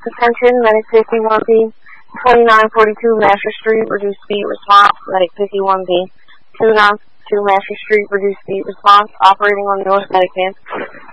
Attention, Medic 51B, 2942 Master Street, reduced speed response, Medic 51B, 292 Master Street, reduced speed response, operating on North Medic van.